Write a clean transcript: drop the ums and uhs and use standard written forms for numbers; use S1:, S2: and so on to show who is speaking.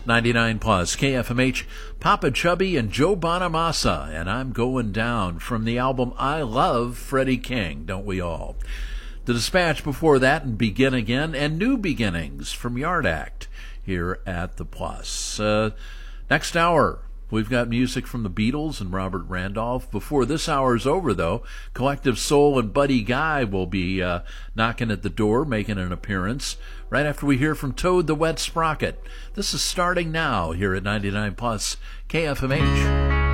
S1: 99 plus KFMH, Papa Chubby and Joe Bonamassa, and I'm Going Down from the album I Love Freddie King, don't we all? The Dispatch before that, and Begin Again, and New Beginnings from Yard Act here at the Plus. Next hour, we've got music from the Beatles and Robert Randolph. Before this hour's over, though, Collective Soul and Buddy Guy will be knocking at the door, making an appearance, right after we hear from Toad the Wet Sprocket. This is starting now here at 99 plus KFMH.